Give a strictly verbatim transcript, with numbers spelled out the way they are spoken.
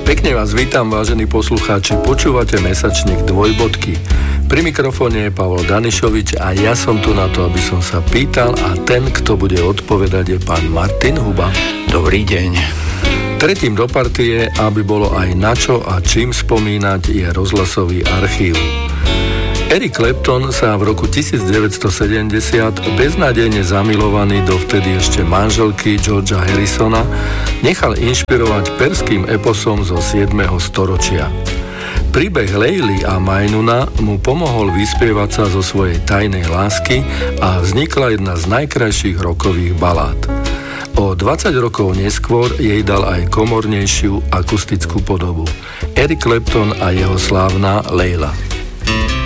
Pekne vás vítam, vážení poslucháči, počúvate mesačník Dvojbodky. Pri mikrofóne je Pavol Danišovič a ja som tu na to, aby som sa pýtal a ten, kto bude odpovedať, je pán Martin Huba. Dobrý deň. Tretím do partie, aby bolo aj na čo a čím spomínať, je rozhlasový archív. Eric Clapton sa v roku devätnásťstosedemdesiat beznádejne zamilovaný do vtedy ešte manželky Georgea Harrisona nechal inšpirovať perským eposom zo siedmeho storočia. Príbeh Leily a Majnuna mu pomohol vyspievať sa zo svojej tajnej lásky a vznikla jedna z najkrajších rockových balád. O dvadsať rokov neskôr jej dal aj komornejšiu akustickú podobu. Eric Clapton a jeho slávna Leila.